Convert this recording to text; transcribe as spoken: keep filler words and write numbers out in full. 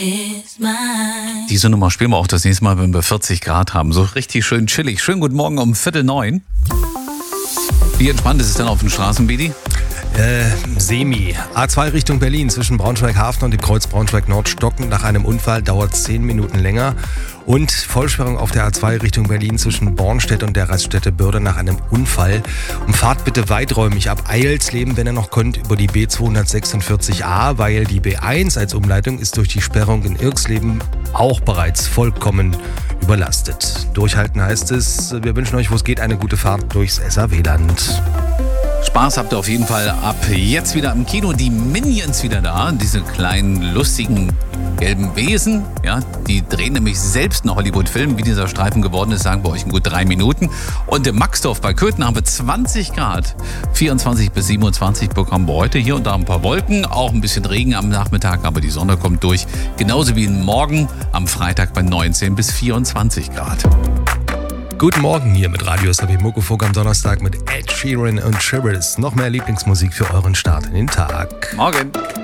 Diese Nummer spielen wir auch das nächste Mal, wenn wir vierzig Grad haben. So richtig schön chillig. Schönen guten Morgen um Viertel neun. Wie entspannt ist es denn auf den Straßen, Bedi? Äh, semi. A zwei Richtung Berlin zwischen Braunschweig-Hafen und dem Kreuz Braunschweig-Nord stocken. Nach einem Unfall dauert zehn Minuten länger. Und Vollsperrung auf der A zwei Richtung Berlin zwischen Bornstedt und der Raststätte Börde nach einem Unfall. Und fahrt bitte weiträumig ab Eilsleben, wenn ihr noch könnt, über die B zweihundertsechsundvierzig A, weil die B eins als Umleitung ist durch die Sperrung in Irxleben auch bereits vollkommen überlastet. Durchhalten heißt es. Wir wünschen euch, wo es geht, eine gute Fahrt durchs S A W-Land. Spaß habt ihr auf jeden Fall ab jetzt wieder im Kino. Die Minions wieder da, diese kleinen, lustigen, gelben Wesen. Ja, die drehen nämlich selbst einen Hollywood-Film. Wie dieser Streifen geworden ist, sagen wir euch in gut drei Minuten. Und in Maxdorf bei Köthen haben wir zwanzig Grad. vierundzwanzig bis siebenundzwanzig bekommen wir heute. Hier und da ein paar Wolken, auch ein bisschen Regen am Nachmittag, aber die Sonne kommt durch. Genauso wie morgen am Freitag bei neunzehn bis vierundzwanzig Grad. Guten Morgen hier mit Radio S A B Muckefuck am Donnerstag mit Ed Sheeran und Shivers. Noch mehr Lieblingsmusik für euren Start in den Tag. Morgen.